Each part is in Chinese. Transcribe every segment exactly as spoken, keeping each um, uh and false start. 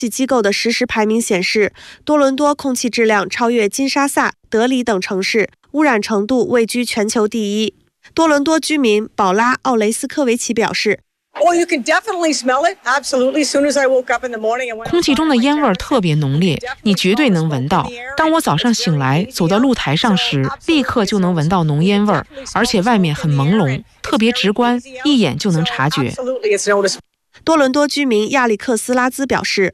计机构的实时排名显示，多伦多空气质量超越金沙萨、德里等城市，污染程度位居全球第一。多伦多居民宝拉·奥雷斯科维奇表示， 空气中的烟味特别浓烈，你绝对能闻到。当我早上醒来走到露台上时，立刻就能闻到浓烟味，而且外面很朦胧，特别直观，一眼就能察觉。 多伦多居民亚历克斯拉兹表示，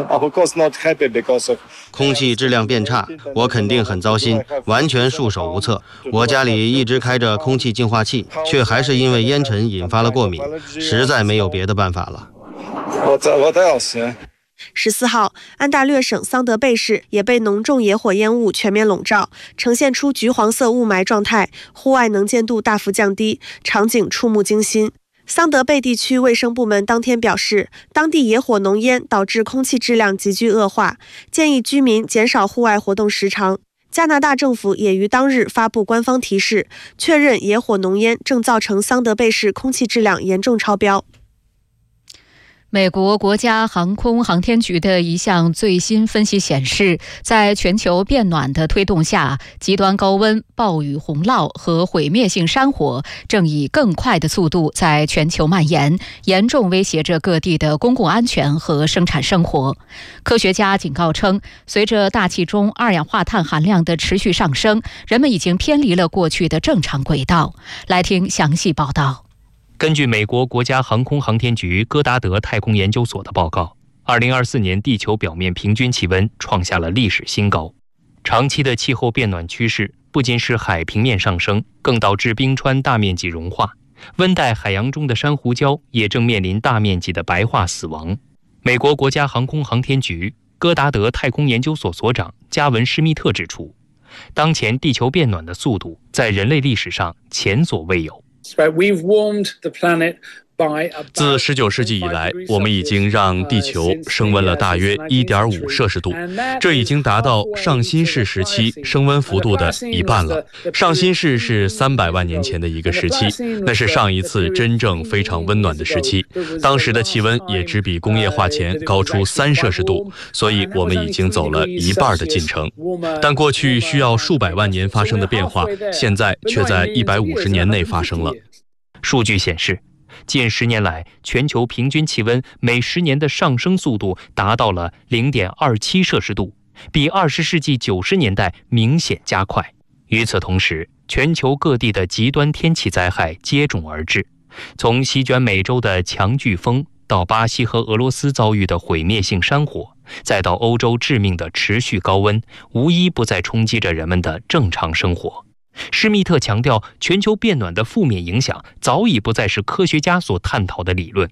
空气质量变差，我肯定很糟心，完全束手无策。我家里一直开着空气净化器，却还是因为烟尘引发了过敏，实在没有别的办法了。 十四号，安大略省桑德贝市也被浓重野火烟雾全面笼罩，呈现出橘黄色雾霾状态，户外能见度大幅降低，场景触目惊心。桑德贝地区卫生部门当天表示，当地野火浓烟导致空气质量急剧恶化，建议居民减少户外活动时长。加拿大政府也于当日发布官方提示，确认野火浓烟正造成桑德贝市空气质量严重超标。 美国国家航空航天局的一项最新分析显示，在全球变暖的推动下，极端高温、暴雨、洪涝和毁灭性山火正以更快的速度在全球蔓延，严重威胁着各地的公共安全和生产生活。科学家警告称，随着大气中二氧化碳含量的持续上升，人们已经偏离了过去的正常轨道。来听详细报道。 根据美国国家航空航天局戈达德太空研究所的报告，二零二四年地球表面平均气温创下了历史新高。长期的气候变暖趋势不仅使海平面上升，更导致冰川大面积融化，温带海洋中的珊瑚礁也正面临大面积的白化死亡。美国国家航空航天局戈达德太空研究所所长加文·施密特指出，当前地球变暖的速度在人类历史上前所未有。 自十九世纪以来，我们已经让地球升温了大约 一点五摄氏度，这已经达到上新世时期升温幅度的一半了。上新世是三百万年前的一个时期，那是上一次真正非常温暖的时期，当时的气温也只比工业化前高出三摄氏度，所以我们已经走了一半的进程。但过去需要数百万年发生的变化，现在却在一百五十年内发生了。 数据显示，近十年来，全球平均气温每十年的上升速度达到了 零点二七摄氏度，比二十世纪九十年代明显加快。与此同时，全球各地的极端天气灾害接踵而至，从席卷美洲的强飓风，到巴西和俄罗斯遭遇的毁灭性山火，再到欧洲致命的持续高温，无一不在冲击着人们的正常生活。施密特强调，全球变暖的负面影响早已不再是科学家所探讨的理论。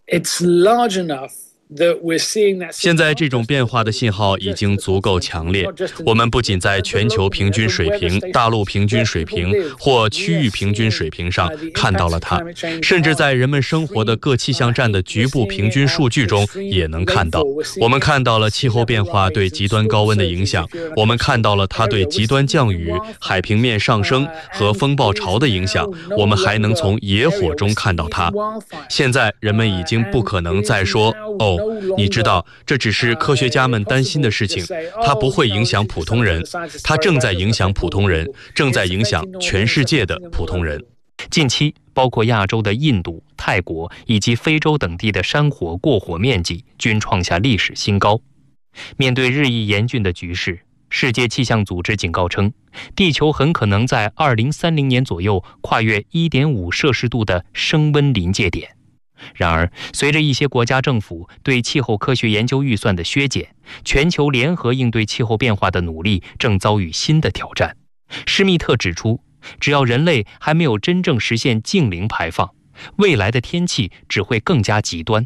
现在这种变化的信号已经足够强烈，我们不仅在全球平均水平、大陆平均水平或区域平均水平上看到了它，甚至在人们生活的各气象站的局部平均数据中也能看到。我们看到了气候变化对极端高温的影响，我们看到了它对极端降雨、海平面上升和风暴潮的影响，我们还能从野火中看到它。现在人们已经不可能再说，哦，你知道，这只是科学家们担心的事情，它不会影响普通人，它正在影响普通人，正在影响全世界的普通人。 近期，包括亚洲的印度、泰国以及非洲等地的山火过火面积均创下历史新高。面对日益严峻的局势，世界气象组织警告称，地球很可能在二零三零年左右跨越 一点五摄氏度的升温临界点。然而，随着一些国家政府对气候科学研究预算的削减，全球联合应对气候变化的努力正遭遇新的挑战。施密特指出，只要人类还没有真正实现净零排放，未来的天气只会更加极端。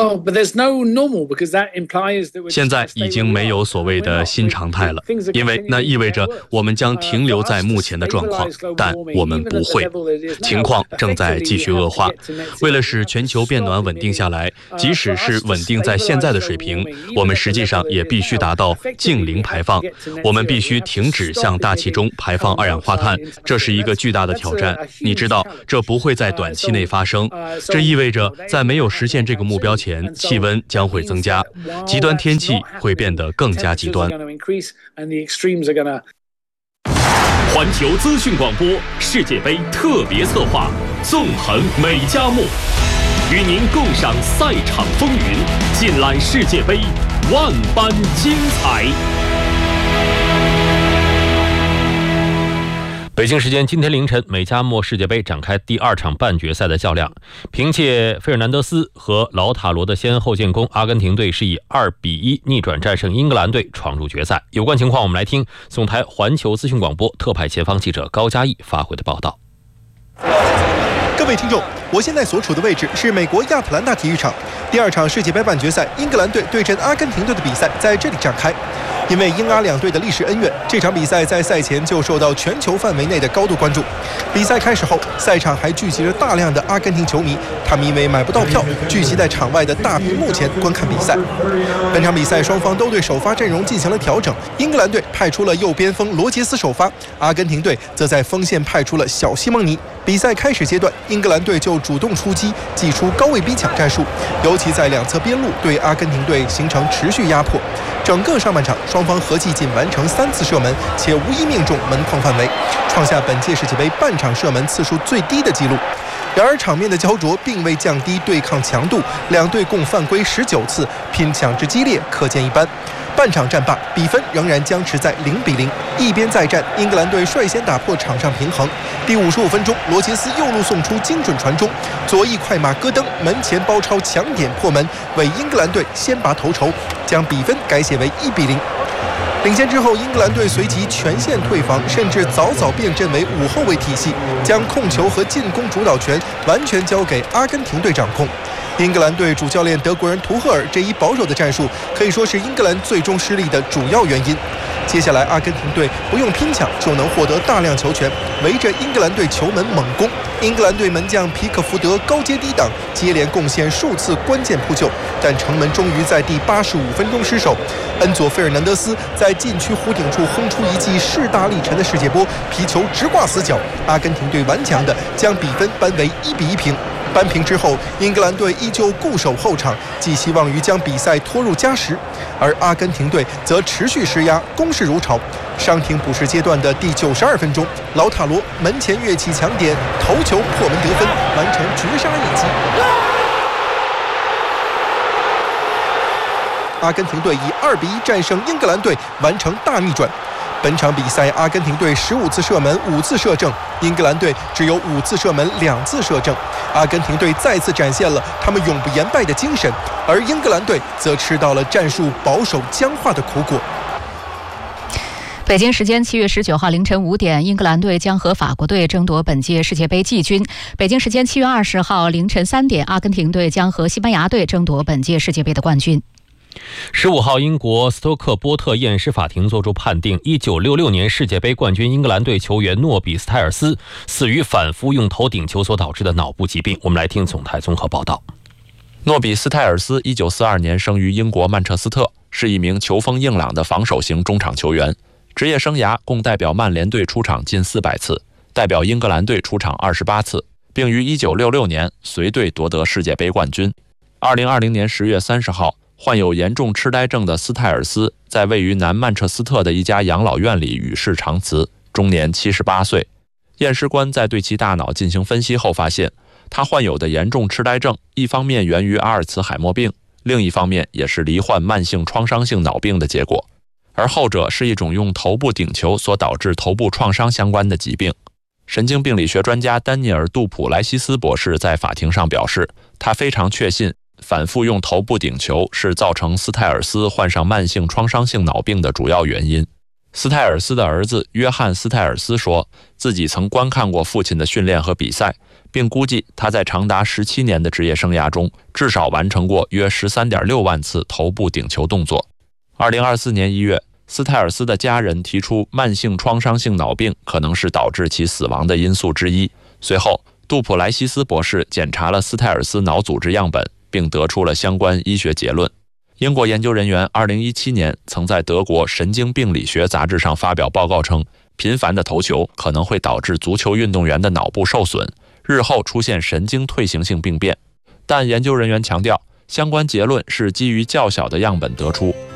现在已经没有所谓的新常态了，因为那意味着我们将停留在目前的状况，但我们不会。情况正在继续恶化。为了使全球变暖稳定下来，即使是稳定在现在的水平，我们实际上也必须达到净零排放。我们必须停止向大气中排放二氧化碳，这是一个巨大的挑战。你知道，这不会在短期内发生。这意味着，在没有实现这个目标前，气温将会增加，极端天气会变得更加极端。 环球资讯广播世界杯特别策划，纵横美加墨，与您共赏赛场风云，尽览世界杯万般精彩。 北京时间今天凌晨，美加墨世界杯展开第二场半决赛的较量。凭借费尔南德斯和劳塔罗的先后建功，阿根廷队是以二比一逆转战胜英格兰队，闯入决赛。有关情况，我们来听总台环球资讯广播特派前方记者高嘉毅发回的报道。 各位听众，我现在所处的位置是美国亚特兰大体育场，第二场世界杯半决赛英格兰队对阵阿根廷队的比赛在这里展开。因为英阿两队的历史恩怨，这场比赛在赛前就受到全球范围内的高度关注。比赛开始后，赛场还聚集着大量的阿根廷球迷，他们因为买不到票，聚集在场外的大屏幕前观看比赛。本场比赛双方都对首发阵容进行了调整，英格兰队派出了右边锋罗杰斯首发，阿根廷队则在锋线派出了小西蒙尼。比赛开始阶段，英格兰队就主动出击，祭出高位逼抢战术，尤其在两侧边路对阿根廷队形成持续压迫。整个上半场，双方合计仅完成三次射门，且无一命中门框范围，创下本届世界杯半场射门次数最低的纪录。然而，场面的焦灼并未降低对抗强度，两队共犯规十九次，拼抢之激烈可见一斑。半场战罢，比分仍然僵持在零比零。一边再战，英格兰队率先打破场上平衡。第五十五分钟，罗杰斯右路送出精准传中，左翼快马戈登门前包抄强点破门，为英格兰队先拔头筹，将比分改写为一比零。领先之后，英格兰队随即全线退防，甚至早早变阵为五后卫体系，将控球和进攻主导权完全交给阿根廷队掌控。英格兰队主教练德国人图赫尔这一保守的战术，可以说是英格兰最终失利的主要原因。接下来，阿根廷队不用拼抢就能获得大量球权，围着英格兰队球门猛攻。英格兰队门将皮克福德高接低挡，接连贡献数次关键扑救，但城门终于在第八十五分钟失守。恩佐·费尔南德斯在禁区弧顶处轰出一记势大力沉的世界波，皮球直挂死角，阿根廷队顽强地将比分扳为一比一平。扳平之后，英格兰队依旧固守后场，寄希望于将比赛拖入加时，而阿根廷队则持续施压，攻势如潮。伤停补时阶段的第九十二分钟，劳塔罗门前跃起强点，头球破门得分，完成绝杀一击。阿根廷队以二比一战胜英格兰队，完成大逆转。本场比赛，阿根廷队十五次射门，五次射正；英格兰队只有五次射门，两次射正。阿根廷队再次展现了他们永不言败的精神，而英格兰队则吃到了战术保守僵化的苦果。 北京时间七月十九号凌晨五点，英格兰队将和法国队争夺本届世界杯季军。北京时间七月二十号凌晨三点，阿根廷队将和西班牙队争夺本届世界杯的冠军。 十五号，英国斯托克波特验尸法庭作出判定，一九六六年世界杯冠军英格兰队球员诺比斯泰尔斯死于反复用头顶球所导致的脑部疾病。我们来听总台综合报道。 诺比斯泰尔斯一九四二年生于英国曼彻斯特，是一名球风硬朗的防守型中场球员，职业生涯共代表曼联队出场近四百次，代表英格兰队出场二十八次，并于一九六六年随队夺得世界杯冠军。二零二零年十月三十号，患有严重痴呆症的斯泰尔斯在位于南曼彻斯特的一家养老院里与世长辞，终年七十八岁。验尸官在对其大脑进行分析后发现，他患有的严重痴呆症一方面源于阿尔茨海默病，另一方面也是罹患慢性创伤性脑病的结果，而后者是一种用头部顶球所导致头部创伤相关的疾病。神经病理学专家丹尼尔·杜普莱西斯博士在法庭上表示，他非常确信反复用头部顶球是造成斯泰尔斯患上慢性创伤性脑病的主要原因。斯泰尔斯的儿子约翰·斯泰尔斯说，自己曾观看过父亲的训练和比赛，并估计他在长达十七年的职业生涯中至少完成过约 十三点六万次头部顶球动作。二零二四年一月，斯泰尔斯的家人提出慢性创伤性脑病可能是导致其死亡的因素之一。随后，杜普莱西斯博士检查了斯泰尔斯脑组织样本，并得出了相关医学结论。英国研究人员二零一七年曾在德国神经病理学杂志上发表报告称，频繁的投球可能会导致足球运动员的脑部受损，日后出现神经退行性病变。但研究人员强调， 相关结论是基于较小的样本得出。